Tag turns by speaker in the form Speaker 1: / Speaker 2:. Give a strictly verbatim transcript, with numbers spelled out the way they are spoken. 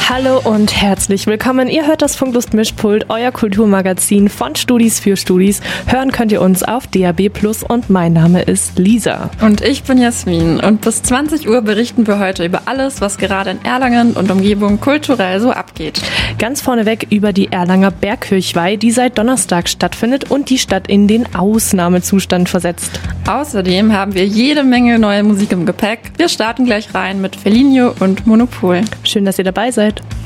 Speaker 1: Hallo und herzlich willkommen. Ihr hört das Funklust-Mischpult, euer Kulturmagazin von Studis für Studis. Hören könnt ihr uns auf D A B plus und mein Name ist Lisa.
Speaker 2: Und ich bin Jasmin und bis zwanzig Uhr berichten wir heute über alles, was gerade in Erlangen und Umgebung kulturell so abgeht.
Speaker 1: Ganz vorneweg über die Erlanger Bergkirchweih, die seit Donnerstag stattfindet und die Stadt in den Ausnahmezustand versetzt.
Speaker 2: Außerdem haben wir jede Menge neue Musik im Gepäck. Wir starten gleich rein mit Felinio und Monopol.
Speaker 1: Schön, dass ihr dabei seid.